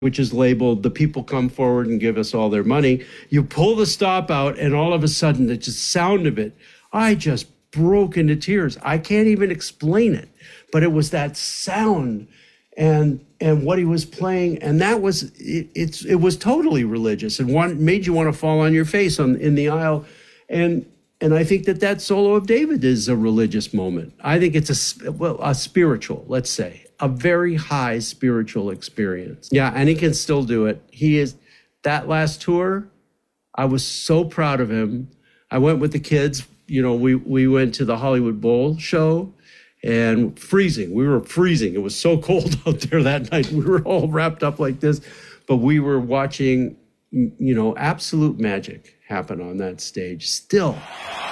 which is labeled, the people come forward and give us all their money. You pull the stop out, and all of a sudden, the just sound of it, I just broke into tears. I can't even explain it, but it was that sound and what he was playing, and that was it was totally religious, and made you want to fall on your face in the aisle, and I think that solo of David is a religious moment. I think it's a spiritual, let's say, a very high spiritual experience. Yeah, and he can still do it. That last tour, I was so proud of him. I went with the kids. We went to the Hollywood Bowl show, and freezing. We were freezing. It was so cold out there that night. We were all wrapped up like this, but we were watching, absolute magic happen on that stage still.